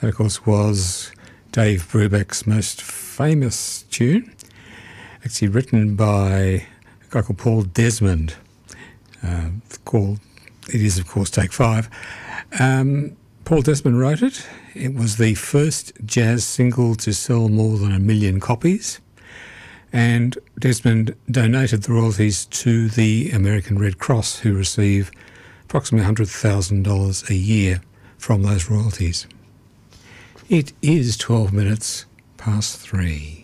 That, of course, was Dave Brubeck's most famous tune, actually written by a guy called Paul Desmond. It is, of course, Take Five. Paul Desmond wrote it. It was the first jazz single to sell more than 1 million copies, and Desmond donated the royalties to the American Red Cross, who receive approximately $100,000 a year from those royalties. It is 12 minutes past 3.